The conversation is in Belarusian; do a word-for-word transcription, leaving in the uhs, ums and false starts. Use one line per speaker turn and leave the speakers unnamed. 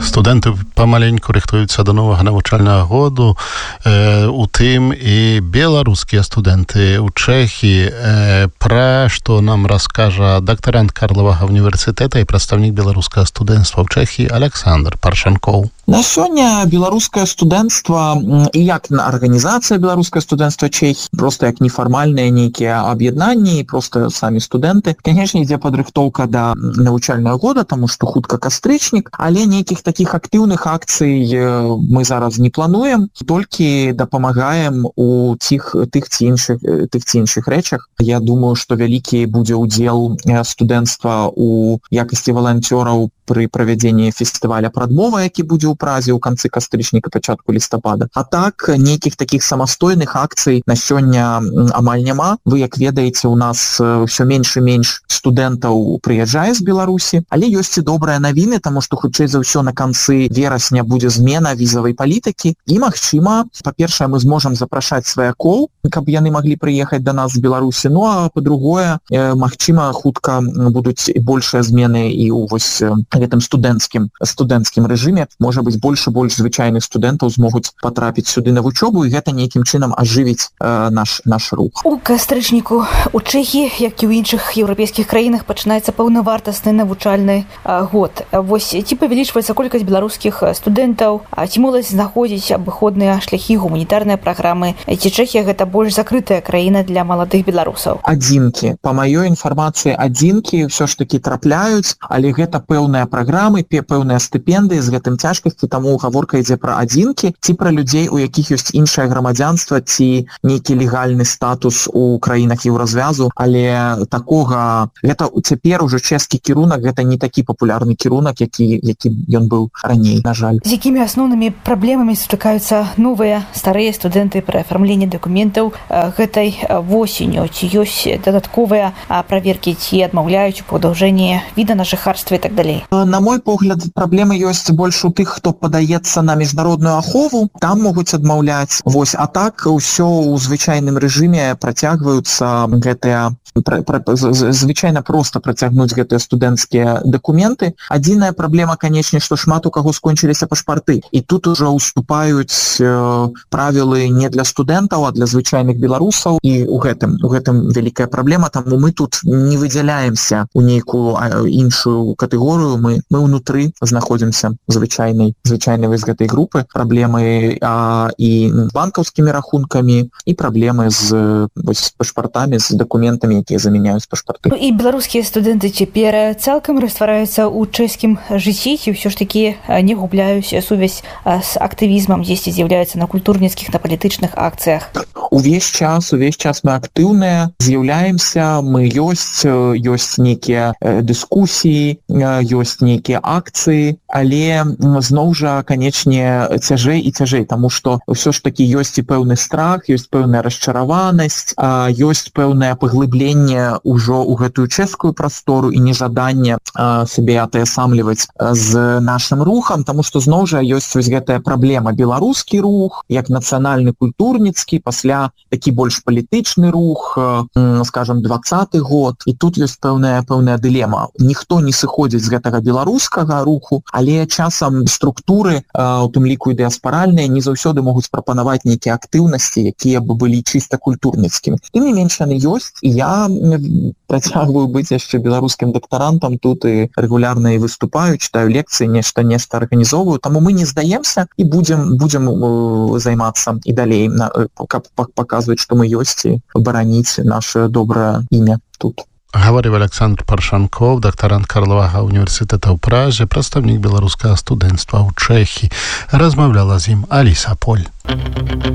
Студэнты памаленьку рыхтуюцца да новага навучальнага году, э, у тым і беларускія студэнты ў Чэхіі. Э, пра што нам раскажа дактарант Карлавага універсітэта і прадстаўнік беларускага студэнцтва ў Чэхіі Александр Паршанкоў.
На сёння беларускае студэнцтва і як арганізацыя беларускае студэнцтва Чэхіі, проста як нефармальныя нейкія аб'яднанні, проста самі студэнты. Канечне, ідзе падрыхтоўка да навучальнага года, таму што хутка кастрычнік, але нейкіх такіх актыўных акцый мы зараз не плануем, толькі дапамагаем у тых, тых ці іншых, тых ці іншых рэчах. Я думаю, што вялікі будзе ўдзел студэнцтва у якасці валанцёраў пры правядзенні фестываля прадмова, які будзе ў Празе ў канцы кастрычніка, пачатку лістапада. А так, нейкіх такіх самастойных акцый на сёння амаль няма. Вы, як ведаеце, у нас ўсё менш і менш студэнтаў прыязджае з Беларусі, але ёсць і добрыя навіны, таму што хутчэй за ўсё на канцы верасня будзе змена візавай палітыкі і, магчыма, па-першае, мы зможам запрашаць сваякоў, каб яны маглі прыехаць да нас з Беларусі. Ну, а па-другое, магчыма, хутка будуць большыя змены і ў вось гэтым студэнцкім студэнцкім рэжыме. Можа быць, больш і больш звычайных студэнтаў змогуць патрапіць сюды на вучобу, і гэта нейкім чынам ажывіць э, наш наш рух.
У кастрычніку у Чэхіі, як і ў іншых еўрапейскіх краінах, пачынаецца паўнавартасны навучальны э, год. Вось ці павялічваецца колькасць беларускіх студэнтаў, а ці моладзь знаходзіць абыходныя шляхі, гуманітарныя праграмы, ці Чэхія гэта больш закрытая краіна для маладых беларусаў?
Адзінкі. Па маёй інфармацыі, адзінкі ўсё ж такі трапляюць, але гэта пэўныя праграмы, пэўныя стыпендыі, з гэтым цяжкасці, таму гаворка ідзе пра адзінкі, ці пра людзей, у якіх ёсць іншае грамадзянства, ці нейкі легальны статус у краінах еўразвязу, але такога, гэта цяпер ужо чэшскі кірунак, гэта не такі папулярны кірунак, які, які ён быў раней, на жаль.
З якімі асноўнымі праблемамі сутыкаюцца новыя, старыя студэнты пры афармленні дакументаў гэтай восенню? Ці ёсць дадатковыя праверкі, ці адмаўляюць у падаўжэнні віда на жыхарства і так далей?
На мой погляд, праблемы ёсць больш у тых, хто падаецца на міжнародную ахову, там могуць адмаўляць. Вось, а так ўсё ў звычайным рэжыме працягваюцца гэтыя, пра, пра, звычайна проста працягнуць гэтыя студэнцкія дакументы. Адзіная праблема, канечне, што шмат у каго скончыліся пашпарты. І тут ужо ўступаюць э, правілы не для студэнтаў, а для звычайных беларусаў. І у гэтым, у гэтым вялікая праблема, таму мы тут не выдзяляемся у нейкую іншую катэгорыю, мы, мы ўнутры знаходзімся звычайнай, звычайнай з гэтай групы. Праблемы а, і банкаўскімі рахункамі, і праблемы з вось, пашпартамі, з дакументамі, якія замяняюць пашпарты.
Ну, і беларускія студэнты цяпер цалкам раствараюцца ў чэшскім жыцці, ці ўсё ж такі не губляюць сувязь з актывізмам, дзесьці з'яўляюцца на культурніцкіх, на палітычных акцыях?
Увесь час, увесь час мы актыўныя, з'яўляемся, мы ёсць, ёсць нейкія дыскусіі, ёсць нейкія акцыі, але зноў жа, канечне, цяжэй і цяжэй, таму што ўсё ж такі ёсць і пэўны страх, ёсць пэўная расчараванасць, ёсць пэўнае паглыбленне ўжо ў гэтую чэшскую прастору і нежаданне сябе атаясамліваць з нашым рухам, таму што зноў жа ёсць вось гэтая праблема. Беларускі рух, як нацыянальны культурніцкі, пасля такі больш палітычны рух, скажам, дваццаты год, і тут ёсць пэўная пэўная дылема. Ніхто не сыходзіць з гэтага беларускага руху, але часам структуры, у тым ліку і дыаспаральныя, не заўсёды могуць прапанаваць нейкія актыўнасці, якія бы былі чыста культурніцкімі. Тым не менш, яны ёсць, і я працягваю быць яшчэ беларускім дактарантам тут і рэгулярна і выступаю, читаю лекцыі, нешта нешта арганізоўваю, таму мы не здаемся і будзем будзем займацца і далей, каб паказваць, што мы ёсць, і бараніць наше добрае імя тут.
Гаварыў Александр Паршанкоў, дактарант Карлавага універсітэта ў Празе, прадстаўнік беларускага студэнцтва ў Чэхіі. Размаўляла з ім Аліса Поль.